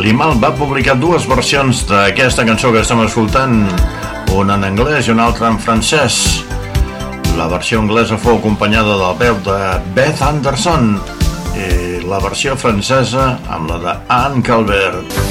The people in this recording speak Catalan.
Limahl va publicar dues versions d'aquesta cançó que estem escoltant, una en anglès i una altra en francès. La versió anglesa fou acompanyada de la veu de Beth Anderson i la versió francesa amb la de Anne Calvert.